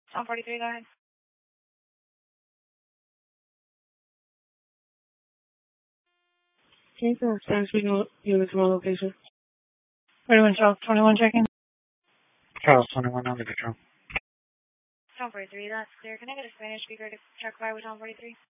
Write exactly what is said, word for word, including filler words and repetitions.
Tom forty-three, go ahead. Okay, so Spanish speaking unit to my location. thirty-one, Charles twenty-one, checking. Charles twenty-one, under control. Tom forty-three, that's clear. Can I get a Spanish speaker to check by with Tom forty-three?